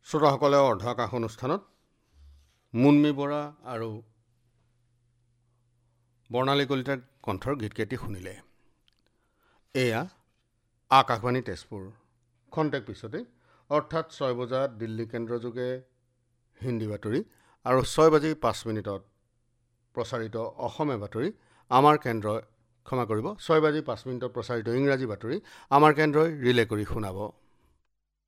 শ্ৰোতাসকলে অৰ্ধআকাশ অনুষ্ঠানত মুনমী বৰা আৰু বৰ্ণালী কলিতাৰ কণ্ঠৰ গীতকেইটি শুনিলে। এয়া আকাশবাণী তেজপুৰ। খন্তেক পিছতে অৰ্থাৎ 6 বজাত দিল্লী কেন্দ্ৰযোগে হিন্দী বাতৰি আৰু 6:05 প্ৰচাৰিত অসমীয়া বাতৰি আমাৰ কেন্দ্ৰই 6:05 প্ৰচাৰিত ইংৰাজী বাতৰি আমাৰ কেন্দ্ৰই ৰিলে কৰি শুনাব।